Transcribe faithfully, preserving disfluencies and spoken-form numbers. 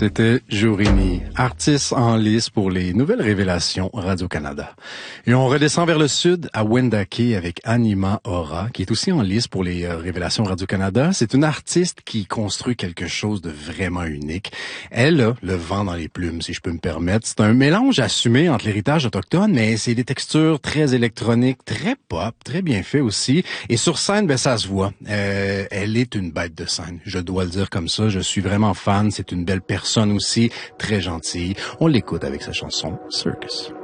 C'était Jourini, artiste en lice pour les nouvelles révélations Radio-Canada. Et on redescend vers le sud à Wendake avec Anima Aura, qui est aussi en lice pour les euh, révélations Radio-Canada. C'est une artiste qui construit quelque chose de vraiment unique. Elle a le vent dans les plumes, si je peux me permettre. C'est un mélange assumé entre l'héritage autochtone, mais c'est des textures très électroniques, très pop, très bien fait aussi. Et sur scène, ben ça se voit. Euh, elle est une bête de scène, je dois le dire comme ça. Je suis vraiment fan. C'est une belle personne aussi, très gentille. On l'écoute avec sa chanson Circus.